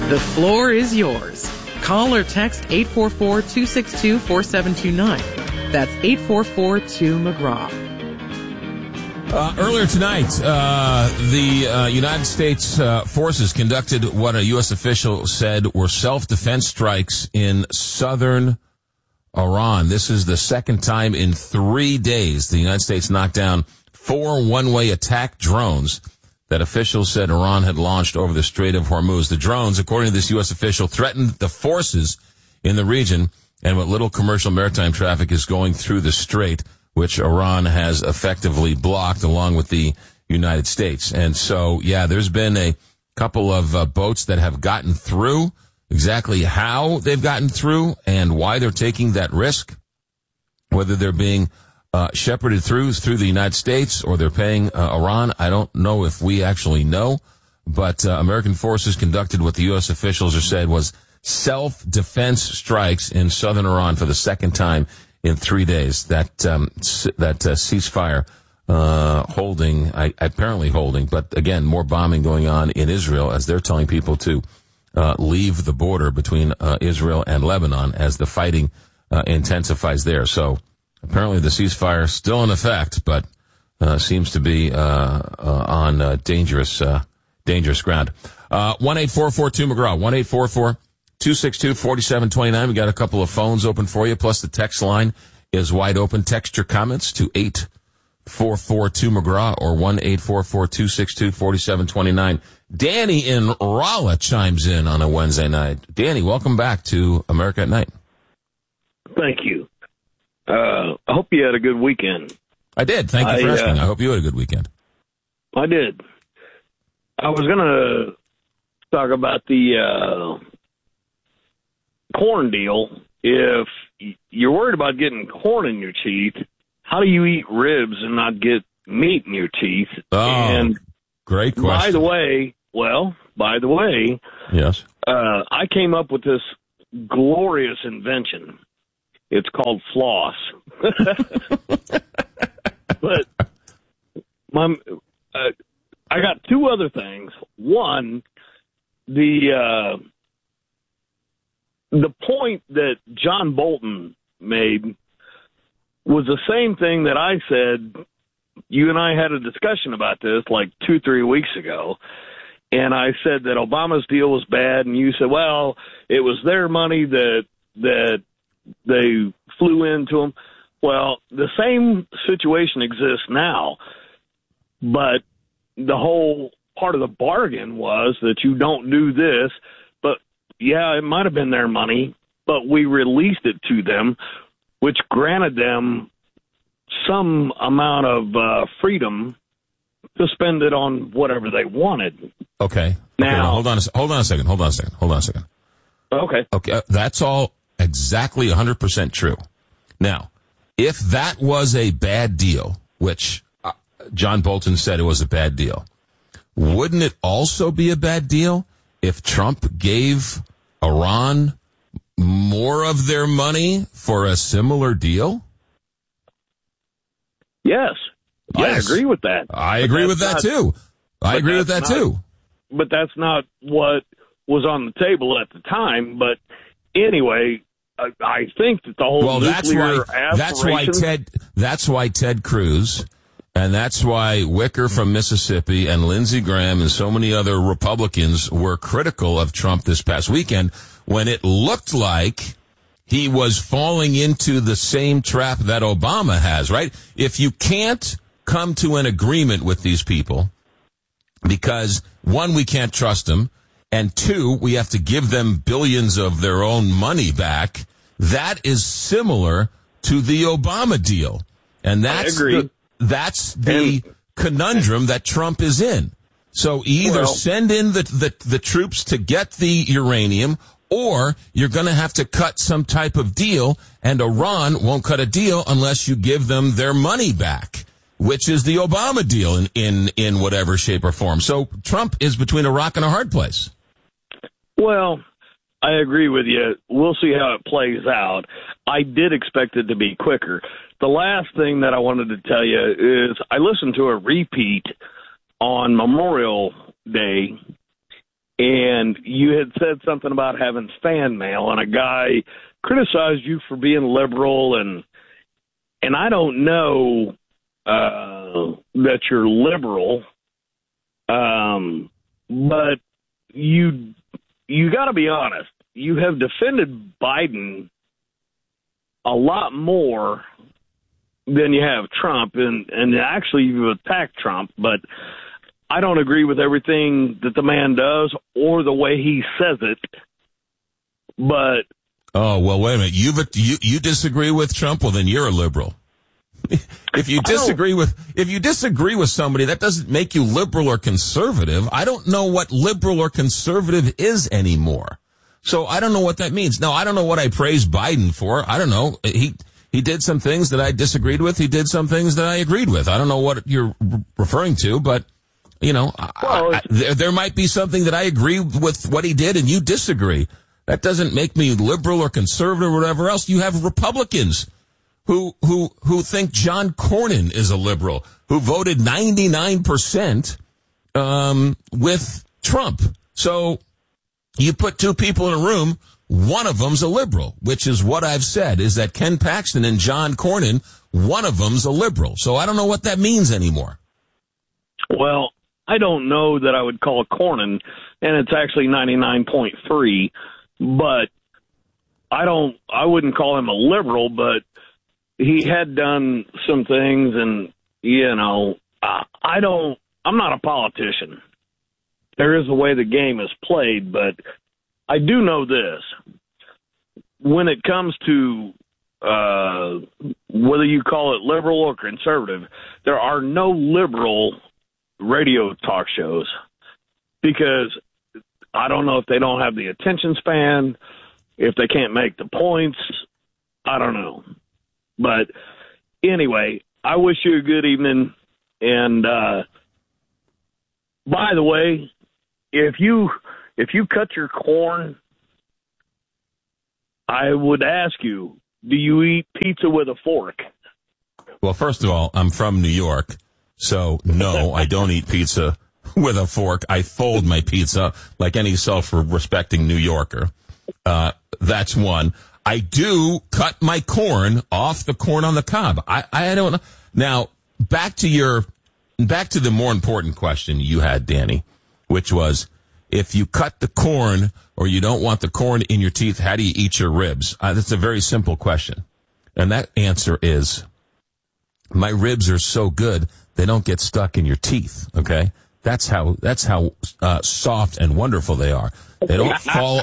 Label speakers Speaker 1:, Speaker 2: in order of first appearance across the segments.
Speaker 1: The floor is yours. Call or text 844-262-4729. That's 844-2-McGraw.
Speaker 2: Earlier tonight, the United States forces conducted what a U.S. official said were self-defense strikes in southern Iran. This is the second time in 3 days the United States knocked down 4 one-way attack drones that officials said Iran had launched over the Strait of Hormuz. The drones, according to this U.S. official, threatened the forces in the region and what little commercial maritime traffic is going through the strait, which Iran has effectively blocked along with the United States. And so, yeah, there's been a couple of boats that have gotten through. Exactly how they've gotten through and why they're taking that risk, whether they're being shepherded through the United States or they're paying Iran, I don't know if we actually know. But American forces conducted what the U.S. officials have said was self-defense strikes in southern Iran for the second time in 3 days. That ceasefire apparently holding, but again, more bombing going on in Israel as they're telling people to leave the border between Israel and Lebanon as the fighting intensifies there. So apparently the ceasefire is still in effect, but seems to be on dangerous ground. 1-844-2-McGraw, 1-844-262-4729. We got a couple of phones open for you, plus the text line is wide open. Text your comments to 844-2-McGraw or 1-844-262-4729. Danny in Rolla chimes in on a Wednesday night. Danny, welcome back to America at Night.
Speaker 3: Thank you. I hope you had a good weekend.
Speaker 2: I did. Thank you for asking. I hope you had a good weekend.
Speaker 3: I did. I was going to talk about the corn deal. If you're worried about getting corn in your teeth, how do you eat ribs and not get meat in your teeth?
Speaker 2: Oh, great question.
Speaker 3: By the way,
Speaker 2: yes,
Speaker 3: I came up with this glorious invention. It's called floss. But I got two other things. One, the point that John Bolton made was the same thing that I said. You and I had a discussion about this like 2-3 weeks ago, and I said that Obama's deal was bad, and you said, well, it was their money that they flew into them. Well, the same situation exists now, but the whole part of the bargain was that you don't do this. But, yeah, it might have been their money, but we released it to them, which granted them some amount of freedom to spend it on whatever they wanted.
Speaker 2: Okay.
Speaker 3: Now,
Speaker 2: hold on a second. Okay. That's all exactly 100% true. Now, if that was a bad deal, which John Bolton said it was a bad deal, wouldn't it also be a bad deal if Trump gave Iran more of their money for a similar deal?
Speaker 3: Yes. I agree with that.
Speaker 2: I agree with that too.
Speaker 3: But that's not what was on the table at the time. But anyway, I think that the whole nuclear aspiration...
Speaker 2: That's why Ted Cruz and that's why Wicker from Mississippi and Lindsey Graham and so many other Republicans were critical of Trump this past weekend when it looked like he was falling into the same trap that Obama has, right? If you can't come to an agreement with these people because, one, we can't trust them, and two, we have to give them billions of their own money back, that is similar to the Obama deal. And that's the conundrum that Trump is in. So either send in the troops to get the uranium, or you're going to have to cut some type of deal, and Iran won't cut a deal unless you give them their money back, which is the Obama deal in whatever shape or form. So Trump is between a rock and a hard place.
Speaker 3: Well, I agree with you. We'll see how it plays out. I did expect it to be quicker. The last thing that I wanted to tell you is I listened to a repeat on Memorial Day, and you had said something about having fan mail, and a guy criticized you for being liberal, and I don't know that you're liberal, but you got to be honest. You have defended Biden a lot more than you have Trump, and actually you've attacked Trump, but I don't agree with everything that the man does or the way he says it. But
Speaker 2: oh, well, wait a minute. You disagree with Trump? Well, then you're a liberal. If you disagree with somebody, that doesn't make you liberal or conservative. I don't know what liberal or conservative is anymore. So I don't know what that means. Now, I don't know what I praise Biden for. I don't know. He did some things that I disagreed with. He did some things that I agreed with. I don't know what you're referring to, but, you know, there might be something that I agree with what he did and you disagree. That doesn't make me liberal or conservative or whatever else. You have Republicans who think John Cornyn is a liberal, who voted 99% with Trump. So you put two people in a room, one of them's a liberal, which is what I've said, is that Ken Paxton and John Cornyn, one of them's a liberal. So I don't know what that means anymore.
Speaker 3: Well, I don't know that I would call Cornyn, and it's actually 99.3, but I wouldn't call him a liberal, but he had done some things, and, you know, I'm not a politician. There is a way the game is played, but I do know this. When it comes to whether you call it liberal or conservative, there are no liberal radio talk shows because I don't know if they don't have the attention span, if they can't make the points. I don't know. But anyway, I wish you a good evening. And by the way, if you cut your corn, I would ask you, do you eat pizza with a fork?
Speaker 2: Well, first of all, I'm from New York, so no, I don't eat pizza with a fork. I fold my pizza like any self-respecting New Yorker. That's one. I do cut my corn off the corn on the cob. I don't know. Now, back to the more important question you had, Danny, which was, if you cut the corn or you don't want the corn in your teeth, how do you eat your ribs? That's a very simple question. And that answer is, my ribs are so good, they don't get stuck in your teeth, okay? That's how soft and wonderful they are. They don't fall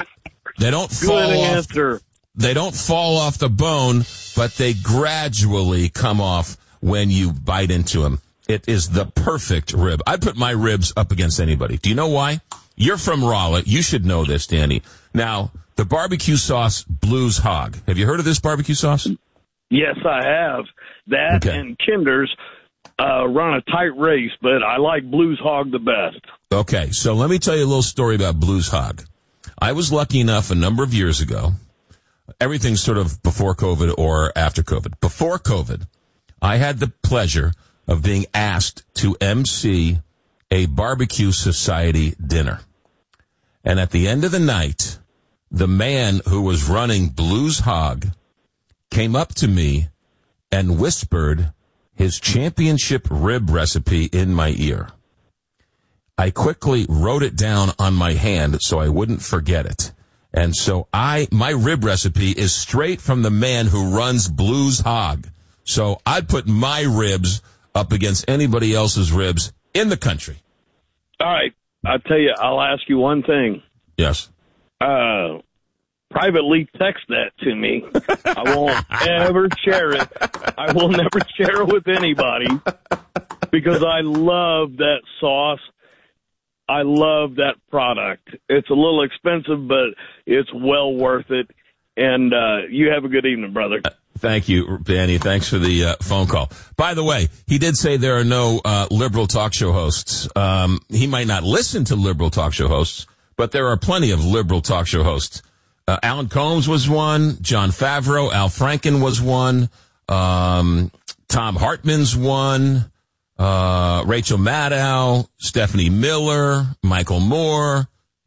Speaker 2: off the bone, but they gradually come off when you bite into them. It is the perfect rib. I'd put my ribs up against anybody. Do you know why? You're from Raleigh. You should know this, Danny. Now, the barbecue sauce Blues Hog. Have you heard of this barbecue sauce?
Speaker 3: Yes, I have. That and Kinder's run a tight race, but I like Blues Hog the best.
Speaker 2: Okay, so let me tell you a little story about Blues Hog. I was lucky enough a number of years ago. Everything's sort of before COVID or after COVID. Before COVID, I had the pleasure of being asked to MC a barbecue society dinner. And at the end of the night, the man who was running Blues Hog came up to me and whispered his championship rib recipe in my ear. I quickly wrote it down on my hand so I wouldn't forget it. And so my rib recipe is straight from the man who runs Blues Hog. So I'd put my ribs up against anybody else's ribs in the country.
Speaker 3: All right. I'll tell you, I'll ask you one thing.
Speaker 2: Yes.
Speaker 3: Privately text that to me. I won't ever share it. I will never share it with anybody because I love that sauce. I love that product. It's a little expensive, but it's well worth it. And you have a good evening, brother.
Speaker 2: Thank you, Danny. Thanks for the phone call. By the way, he did say there are no liberal talk show hosts. He might not listen to liberal talk show hosts, but there are plenty of liberal talk show hosts. Alan Combs was one. John Favreau, Al Franken was one. Tom Hartman's one. Rachel Maddow, Stephanie Miller, Michael Moore,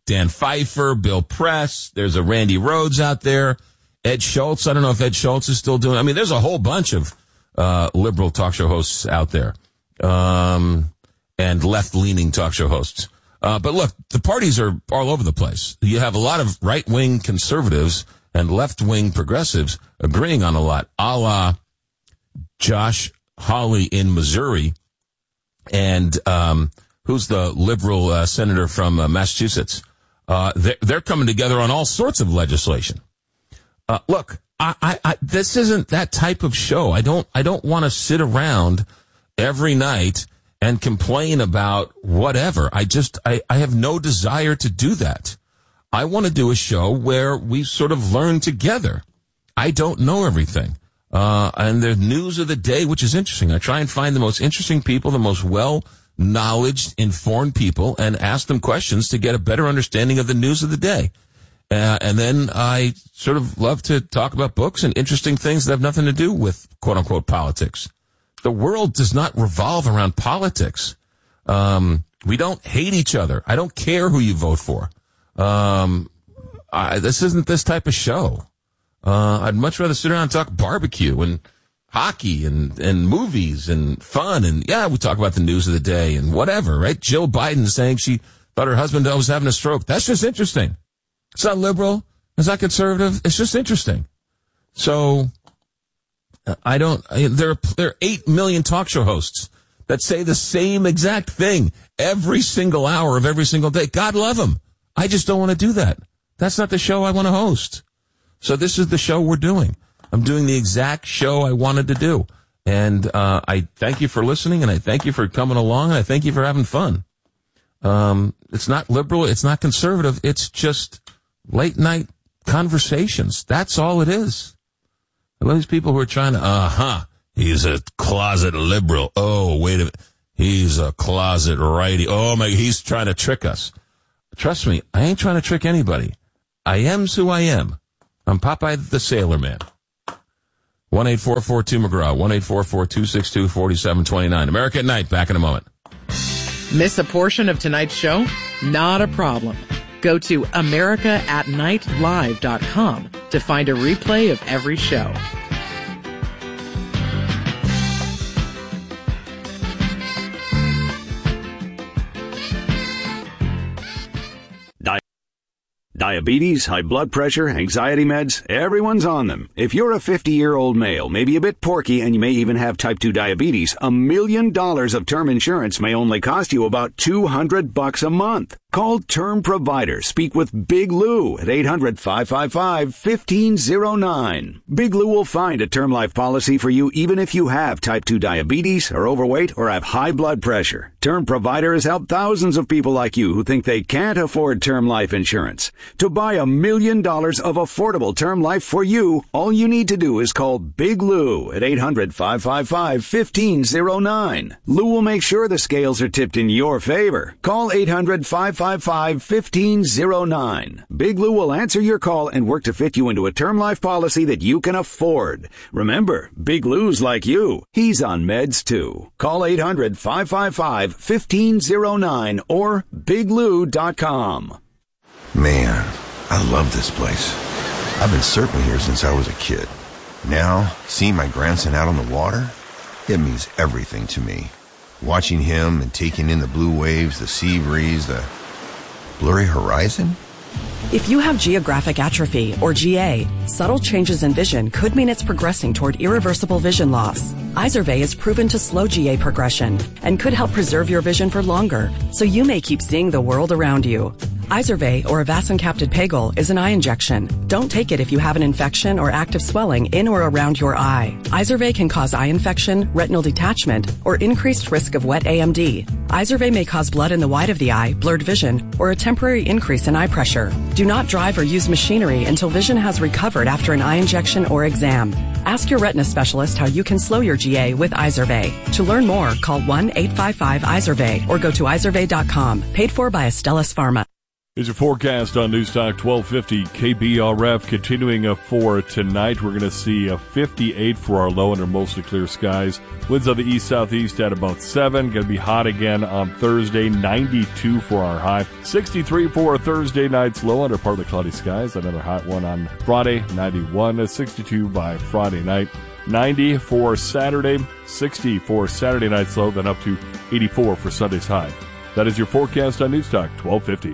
Speaker 2: Dan Pfeiffer, Bill Press. There's a Randy Rhoads out there. Ed Schultz. I don't know if Ed Schultz is still doing it. I mean, there's a whole bunch of liberal talk show hosts out there, and left-leaning talk show hosts. But look, the parties are all over the place. You have a lot of right-wing conservatives and left-wing progressives agreeing on a lot, a la Josh Hawley in Missouri, and who's the liberal senator from Massachusetts. They're coming together on all sorts of legislation. Look, I this isn't that type of show. I don't want to sit around every night and complain about whatever. I have no desire to do that. I want to do a show where we sort of learn together. I don't know everything. And the news of the day, which is interesting. I try and find the most interesting people, the most well-knowledged, informed people, and ask them questions to get a better understanding of the news of the day. And then I sort of love to talk about books and interesting things that have nothing to do with quote-unquote politics. The world does not revolve around politics. We don't hate each other. I don't care who you vote for. This isn't this type of show. I'd much rather sit around and talk barbecue and hockey and movies and fun. And yeah, we talk about the news of the day and whatever, right? Jill Biden saying she thought her husband was having a stroke. That's just interesting. It's not liberal. It's not conservative. It's just interesting. So there are 8 million talk show hosts that say the same exact thing every single hour of every single day. God love them. I just don't want to do that. That's not the show I want to host. So this is the show we're doing. I'm doing the exact show I wanted to do. And I thank you for listening, and I thank you for coming along, and I thank you for having fun. It's not liberal. It's not conservative. It's just late night conversations. That's all it is. I love these people who are trying to, he's a closet liberal. Oh, wait a minute. He's a closet righty. Oh my, he's trying to trick us. Trust me, I ain't trying to trick anybody. I am's who I am. I'm Popeye the Sailor Man. 1-844-2-McGraw, 1-844-262-4729. America at Night, back in a moment.
Speaker 1: Miss a portion of tonight's show? Not a problem. Go to americaatnightlive.com to find a replay of every show.
Speaker 4: Diabetes, high blood pressure, anxiety meds, everyone's on them. If you're a 50-year-old male, maybe a bit porky, and you may even have type 2 diabetes, $1 million of term insurance may only cost you about $200 a month. Call Term Provider. Speak with Big Lou at 800-555-1509. Big Lou will find a term life policy for you even if you have type 2 diabetes, are overweight, or have high blood pressure. Term Provider has helped thousands of people like you who think they can't afford term life insurance. To buy $1 million of affordable term life for you, all you need to do is call Big Lou at 800-555-1509. Lou will make sure the scales are tipped in your favor. Call 800-555-1509. Big Lou will answer your call and work to fit you into a term life policy that you can afford. Remember, Big Lou's like you. He's on meds too. Call 800-555-1509 or biglou.com.
Speaker 5: Man, I love this place. I've been surfing here since I was a kid. Now, seeing my grandson out on the water, it means everything to me. Watching him and taking in the blue waves, the sea breeze, the blurry horizon.
Speaker 6: If you have geographic atrophy, or GA, subtle changes in vision could mean it's progressing toward irreversible vision loss. Izervay is proven to slow GA progression and could help preserve your vision for longer, so you may keep seeing the world around you. Izervay, or avacincaptad pegol, is an eye injection. Don't take it if you have an infection or active swelling in or around your eye. Izervay can cause eye infection, retinal detachment, or increased risk of wet AMD. Izervay may cause blood in the white of the eye, blurred vision, or a temporary increase in eye pressure. Do not drive or use machinery until vision has recovered after an eye injection or exam. Ask your retina specialist how you can slow your GA with Izervay. To learn more, call 1-855-IZERVAY or go to izervay.com. Paid for by Astellas Pharma.
Speaker 7: Here's your forecast on Newstalk 1250 KBRF. Continuing for tonight, we're going to see a 58 for our low under mostly clear skies. Winds on the east-southeast at about 7. Going to be hot again on Thursday. 92 for our high. 63 for Thursday night's low under partly cloudy skies. Another hot one on Friday. 91. 62 by Friday night. 90 for Saturday. 60 for Saturday night's low. Then up to 84 for Sunday's high. That is your forecast on Newstalk 1250.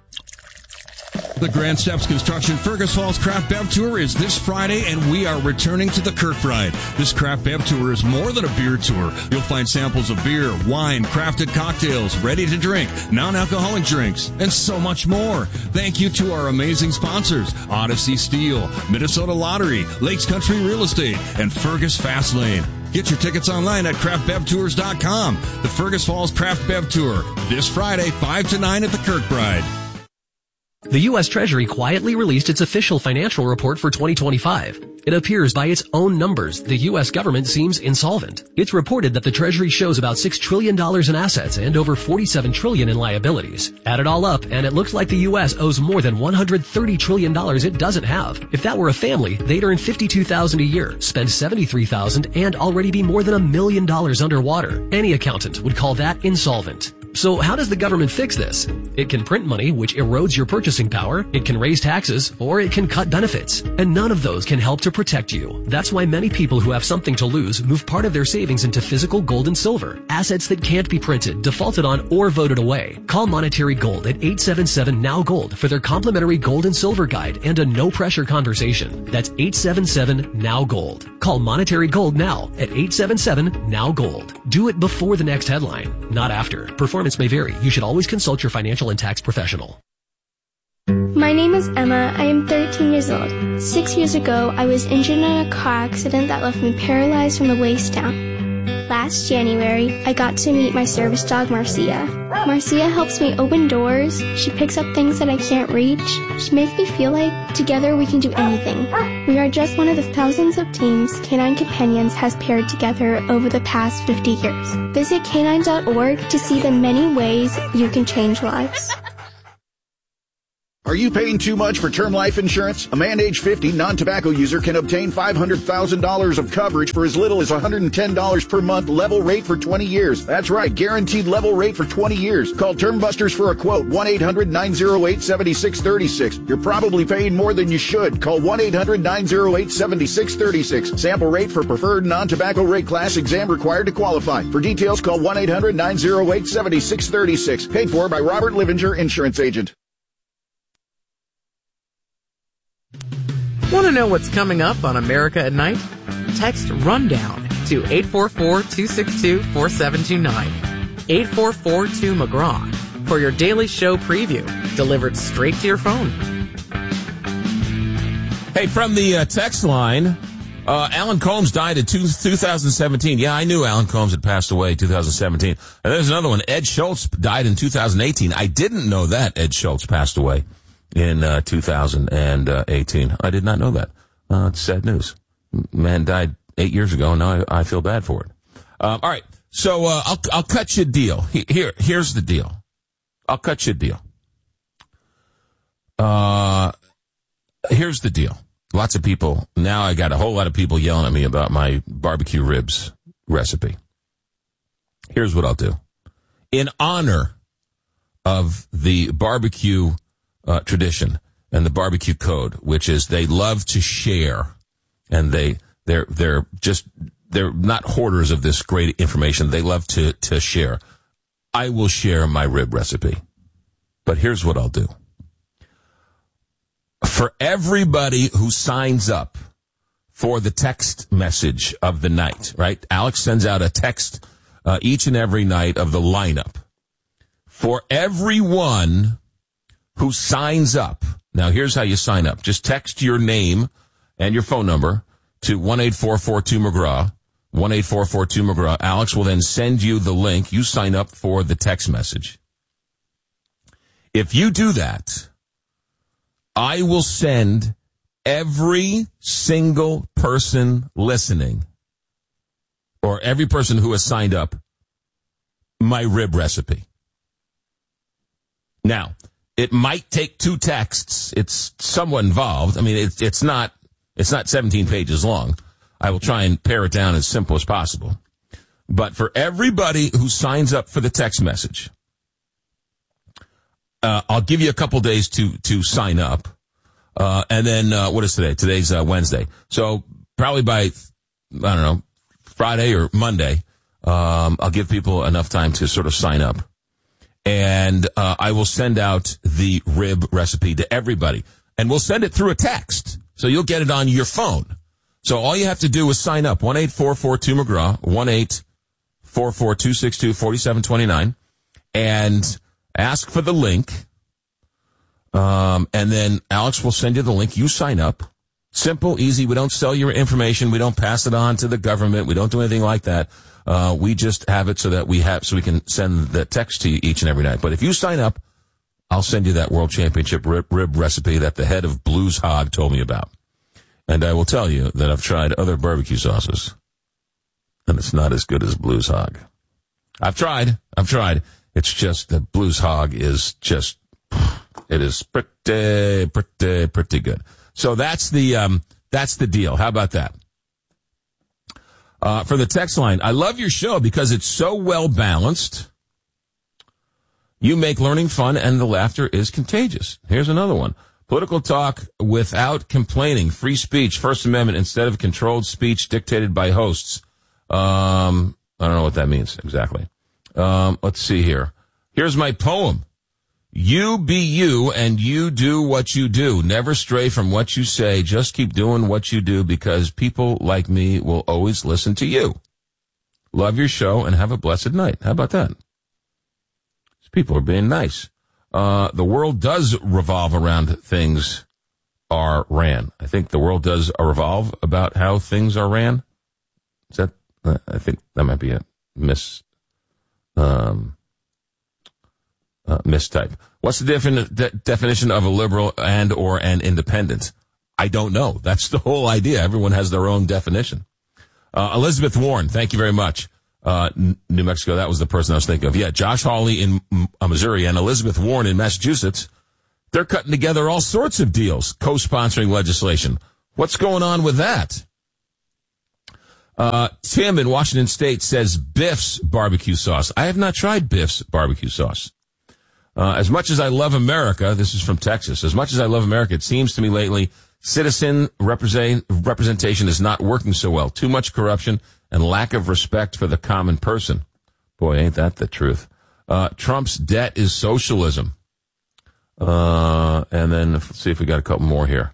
Speaker 8: The Grand Steps Construction Fergus Falls Craft Bev Tour is this Friday, and we are returning to the Kirkbride. This Craft Bev Tour is more than a beer tour. You'll find samples of beer, wine, crafted cocktails, ready to drink, non-alcoholic drinks, and so much more. Thank you to our amazing sponsors, Odyssey Steel, Minnesota Lottery, Lakes Country Real Estate, and Fergus Fastlane. Get your tickets online at craftbevtours.com. The Fergus Falls Craft Bev Tour, this Friday, 5 to 9 at the Kirkbride.
Speaker 9: The U.S. Treasury quietly released its official financial report for 2025. It appears by its own numbers, the U.S. government seems insolvent. It's reported that the Treasury shows about $6 trillion in assets and over $47 trillion in liabilities. Add it all up, and it looks like the U.S. owes more than $130 trillion it doesn't have. If that were a family, they'd earn $52,000 a year, spend $73,000, and already be more than $1 million underwater. Any accountant would call that insolvent. So how does the government fix this? It can print money, which erodes your purchasing power. It can raise taxes, or it can cut benefits. And none of those can help to protect you. That's why many people who have something to lose move part of their savings into physical gold and silver. Assets that can't be printed, defaulted on, or voted away. Call Monetary Gold at 877-NOW-GOLD for their complimentary gold and silver guide and a no-pressure conversation. That's 877-NOW-GOLD. Call Monetary Gold now at 877-NOW-GOLD. Do it before the next headline, not after. Performance may vary. You should always consult your financial and tax professional.
Speaker 10: My name is Emma. I am 13 years old. 6 years ago, I was injured in a car accident that left me paralyzed from the waist down. Last January, I got to meet my service dog, Marcia. Marcia helps me open doors. She picks up things that I can't reach. She makes me feel like together we can do anything. We are just one of the thousands of teams Canine Companions has paired together over the past 50 years. Visit canine.org to see the many ways you can change lives.
Speaker 11: Are you paying too much for term life insurance? A man age 50 non-tobacco user can obtain $500,000 of coverage for as little as $110 per month, level rate for 20 years. That's right, guaranteed level rate for 20 years. Call Term Busters for a quote, 1-800-908-7636. You're probably paying more than you should. Call 1-800-908-7636. Sample rate for preferred non-tobacco rate class, exam required to qualify. For details, call 1-800-908-7636. Paid for by Robert Livinger, Insurance Agent.
Speaker 1: Want to know what's coming up on America at Night? Text RUNDOWN to 844-262-4729. 8442-McGraw for your daily show preview, delivered straight to your phone.
Speaker 2: Hey, from the text line, Alan Combs died in 2017. Yeah, I knew Alan Combs had passed away in 2017. And there's another one. Ed Schultz died in 2018. I didn't know that Ed Schultz passed away in 2018. I did not know that. It's sad news. Man died 8 years ago, and now I feel bad for it. All right, so I'll cut you a deal. Here's the deal. I'll cut you a deal. Here's the deal. Lots of people, now I got a whole lot of people yelling at me about my barbecue ribs recipe. Here's what I'll do. In honor of the barbecue tradition and the barbecue code, which is they love to share, and they're not hoarders of this great information. They love to share. I will share my rib recipe, but here's what I'll do. For everybody who signs up for the text message of the night, right? Alex sends out a text each and every night of the lineup. For everyone who signs up. Now, here's how you sign up. Just text your name and your phone number to 1-844-2-McGraw, 1-844-2-McGraw. Alex will then send you the link. You sign up for the text message. If you do that, I will send every single person listening, or every person who has signed up, my rib recipe. Now, It might take 2 texts. It's somewhat involved. I mean, it's not 17 pages long. I will try and pare it down as simple as possible. But for everybody who signs up for the text message, I'll give you a couple days to sign up. And then, what is today? Today's Wednesday. So probably by, I don't know, Friday or Monday, I'll give people enough time to sort of sign up. And I will send out the rib recipe to everybody. And we'll send it through a text. So you'll get it on your phone. So all you have to do is sign up. 1-844-2-McGraw, 1-844-262-4729. And ask for the link. And then Alex will send you the link. You sign up. Simple, easy. We don't sell your information. We don't pass it on to the government. We don't do anything like that. We just have it so we can send the text to you each and every night. But if you sign up, I'll send you that World Championship rib recipe that the head of Blues Hog told me about. And I will tell you that I've tried other barbecue sauces, and it's not as good as Blues Hog. I've tried. It's just that Blues Hog is just, it is pretty good. So that's the deal. How about that? For the text line, I love your show because it's so well balanced. You make learning fun and the laughter is contagious. Here's another one. Political talk without complaining. Free speech, First Amendment instead of controlled speech dictated by hosts. I don't know what that means exactly. Let's see here. Here's my poem. You be you and you do what you do. Never stray from what you say. Just keep doing what you do because people like me will always listen to you. Love your show and have a blessed night. How about that? These people are being nice. The world does revolve around things are ran. I think the world does revolve about how things are ran. Is that, I think that might be a mistype. What's the definition of a liberal and or an independent? I don't know. That's the whole idea. Everyone has their own definition. Elizabeth Warren, thank you very much. New Mexico, that was the person I was thinking of. Yeah, Josh Hawley in Missouri and Elizabeth Warren in Massachusetts. They're cutting together all sorts of deals, co-sponsoring legislation. What's going on with that? Tim in Washington State says Biff's barbecue sauce. I have not tried Biff's barbecue sauce. As much as I love America, this is from Texas, as much as I love America, it seems to me lately citizen representation is not working so well. Too much corruption and lack of respect for the common person. Boy, ain't that the truth. Trump's debt is socialism. And then let's see if we got a couple more here.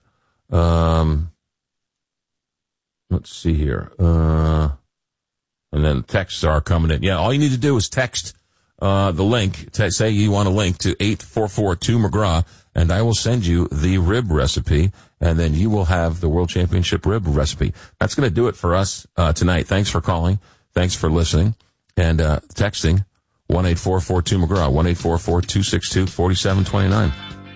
Speaker 2: Let's see here. And then texts are coming in. Yeah, all you need to do is text the link. Say you want a link to 844-2-McGraw, and I will send you the rib recipe, and then you will have the World Championship rib recipe. That's going to do it for us tonight. Thanks for calling. Thanks for listening. And texting 1-844-2-McGraw, 1-844-262-4729.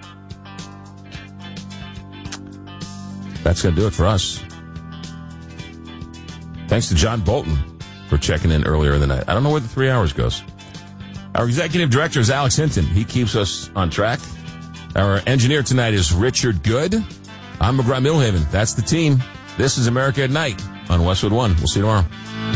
Speaker 2: That's going to do it for us. Thanks to John Bolton for checking in earlier in the night. I don't know where the 3 hours goes. Our executive director is Alex Hinton. He keeps us on track. Our engineer tonight is Richard Good. I'm McGraw Millhaven. That's the team. This is America at Night on Westwood One. We'll see you tomorrow.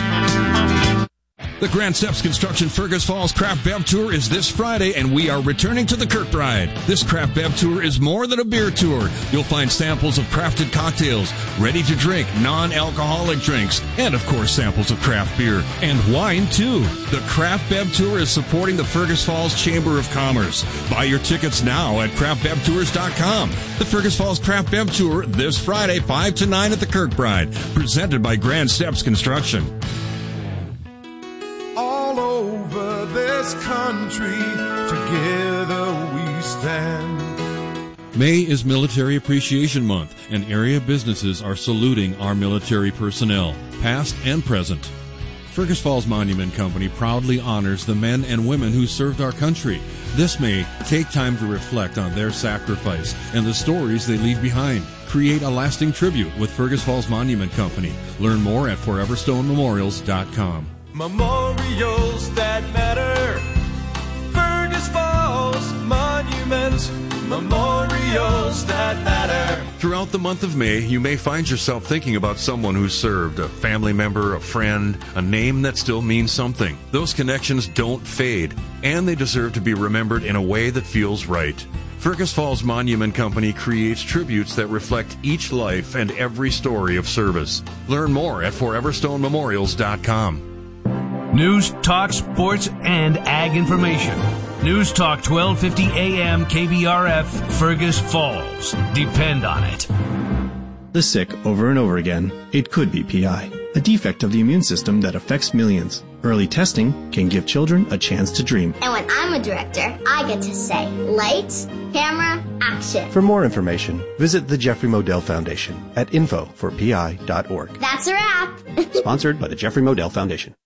Speaker 8: The Grand Steps Construction Fergus Falls Craft Bev Tour is this Friday, and we are returning to the Kirkbride. This Craft Bev Tour is more than a beer tour. You'll find samples of crafted cocktails, ready-to-drink, non-alcoholic drinks, and, of course, samples of craft beer. And wine, too. The Craft Bev Tour is supporting the Fergus Falls Chamber of Commerce. Buy your tickets now at craftbevtours.com. The Fergus Falls Craft Bev Tour this Friday, 5 to 9 at the Kirkbride. Presented by Grand Steps Construction.
Speaker 12: All over this country, together we stand.
Speaker 8: May is Military Appreciation Month, and area businesses are saluting our military personnel, past and present. Fergus Falls Monument Company proudly honors the men and women who served our country. This May, take time to reflect on their sacrifice and the stories they leave behind. Create a lasting tribute with Fergus Falls Monument Company. Learn more at foreverstonememorials.com.
Speaker 12: Memorials that matter. Fergus Falls Monument memorials that matter.
Speaker 8: Throughout the month of May, you may find yourself thinking about someone who served, a family member, a friend, a name that still means something. Those connections don't fade, and they deserve to be remembered in a way that feels right. Fergus Falls Monument Company creates tributes that reflect each life and every story of service. Learn more at foreverstonememorials.com.
Speaker 13: News, talk, sports, and ag information. News Talk 1250 AM KBRF, Fergus Falls. Depend on it.
Speaker 14: The sick over and over again. It could be PI, a defect of the immune system that affects millions. Early testing can give children a chance to dream.
Speaker 15: And when I'm a director, I get to say, lights, camera, action.
Speaker 14: For more information, visit the Jeffrey Modell Foundation at info4pi.org.
Speaker 15: That's a wrap.
Speaker 14: Sponsored by the Jeffrey Modell Foundation.